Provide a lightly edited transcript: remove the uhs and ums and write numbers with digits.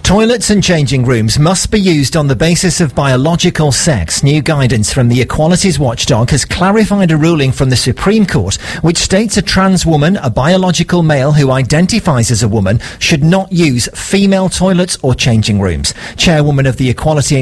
Toilets and changing rooms must be used on the basis of biological sex. New guidance from the Equalities Watchdog has clarified a ruling from the Supreme Court which states a trans woman, a biological male who identifies as a woman, should not use female toilets or changing rooms. Chairwoman of the Equality